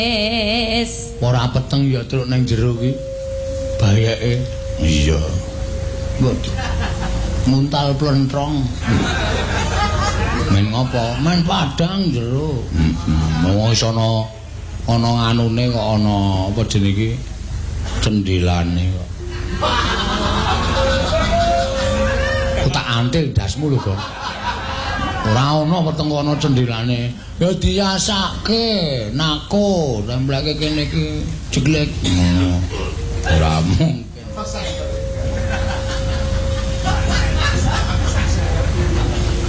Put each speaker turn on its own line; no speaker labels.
Ora peteng ya truk nang jero ki. Bayake. Iya. Muntal plentrong. Men ngopo? Men padang jero. Wong sono ana anune kok ana apa jenenge iki? Cendilane kok. Ku tak antil dasmu lho, Gon. Ora ana weteng ana cendilane. Ya diasake, nako, templeke kene iki jeglek. Ora mungkin.